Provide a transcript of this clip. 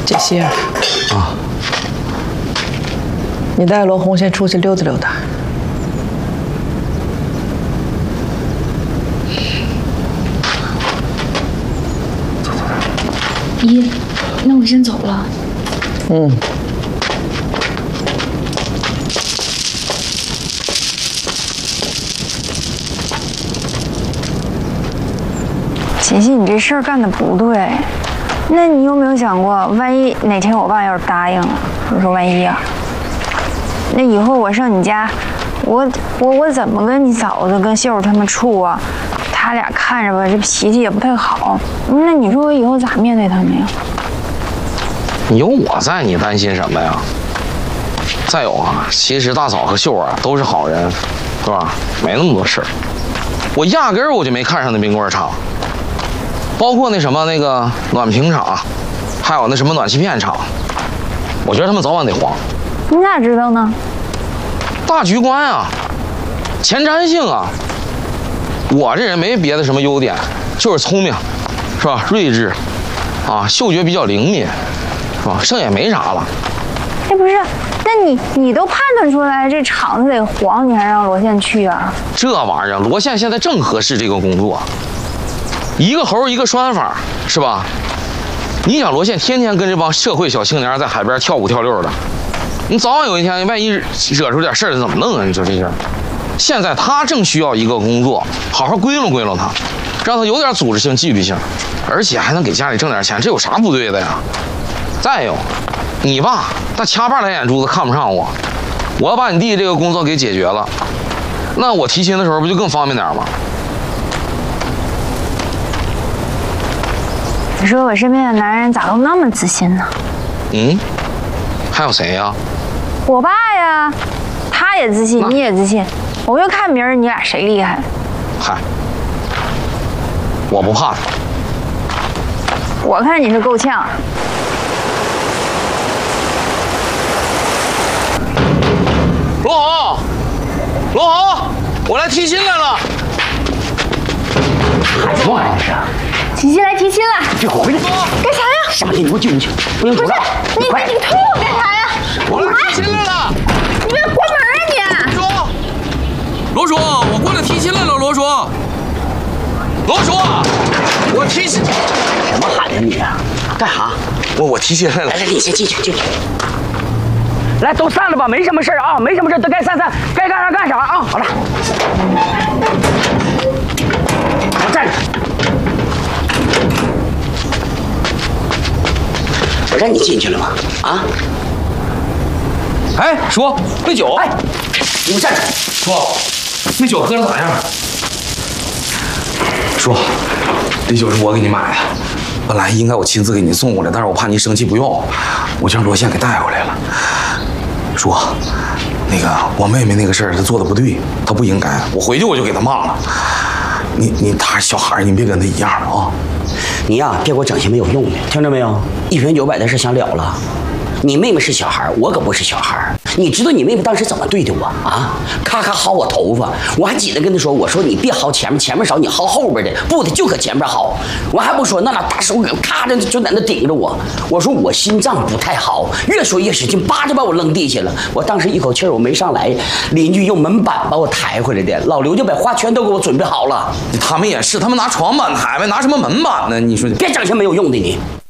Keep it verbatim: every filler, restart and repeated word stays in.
这些啊， 啊， 你带罗红先出去溜达溜达。 姨，那我先走了。 嗯。 琪琪，你这事儿干的不对。那你有没有想过，万一哪天我爸要是答应了，我说万一啊，那以后我上你家，我我我怎么跟你嫂子跟秀儿他们处啊？他俩看着吧，这脾气也不太好。那你说我以后咋面对他们呀？ 你有我在，你担心什么呀？再有啊，其实大嫂和秀儿啊都是好人，是吧？没那么多事儿。我压根儿我就没看上那冰棍厂。包括那什么那个暖瓶厂，还有那什么暖气片厂，我觉得他们早晚得黄。 你咋知道呢？ 大局观啊，前瞻性啊。我这人没别的什么优点，就是聪明，是吧？睿智，啊，嗅觉比较灵敏，是吧？剩也没啥了。 哎，不是，那你你都判断出来这厂子得黄，你还让罗宪去啊？ 这玩意儿，罗宪现在正合适这个工作。一个猴一个拴法，是吧？你想罗宪天天跟这帮社会小青年在海边跳舞跳溜的，你早晚有一天万一惹出点事儿怎么弄啊？你说这事儿，现在他正需要一个工作，好好归拢归拢他，让他有点组织性、纪律性，而且还能给家里挣点钱，这有啥不对的呀？再有，你爸他掐半来眼珠子看不上我，我要把你弟这个工作给解决了，那我提亲的时候不就更方便点吗？ 你说我身边的男人咋都那么自信呢？ 嗯，还有谁呀？ 我爸呀，他也自信，你也自信，我就看明儿你俩谁厉害。 嗨，我不怕他。 我看你是够呛。 罗红，罗红，我来提亲来了。 喊什么玩意儿是？ 琪琪来提亲了， 别回来！ 干啥呀？ 下去，你给我进去！不行， 不是你，你你推我干啥呀？ 我来提亲来了！ 你别关门啊你！ 罗叔，罗叔，我过来提亲来了，罗叔。罗叔，我提亲。 什么喊呀你？干啥？ 我我提亲来了。 来来，你先进去，进去。来，都散了吧，没什么事啊，没什么事，都该散散，该干啥干啥啊。好了，我站着。我让你进去了吗？啊？ 哎，叔，那酒， 哎，你给我站着。 叔，那酒喝的咋样？叔，这酒是我给你买的，本来应该我亲自给你送过来，但是我怕你生气不用，我就让罗宪给带回来了。叔，那个我妹妹那个事儿，她做的不对，她不应该，我回去我就给她骂了。你你她小孩，你别跟她一样啊。 你呀，别给我整些没有用的，听着没有？一瓶九百的事想了了。你妹妹是小孩，我可不是小孩。你知道你妹妹当时怎么对的我啊？咔咔薅我头发，我还记得跟她说，我说你别薅前面，前面少，你薅后边的，不的就搁前面薅。我还不说，那俩大手咔的就在那顶着我。我说我心脏不太好，越说越使劲，叭就把我扔地下了。我当时一口气我没上来，邻居用门板把我抬回来的，老刘就把话全都给我准备好了。 他们也是，他们拿床板抬呗，拿什么门板呢？你说别整些没有用的你。